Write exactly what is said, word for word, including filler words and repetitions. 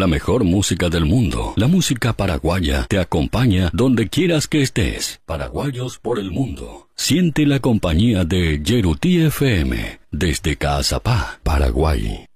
La mejor música del mundo, la música paraguaya, te acompaña donde quieras que estés. Paraguayos por el mundo. Siente la compañía de Yeruti F M desde Caazapá, Paraguay.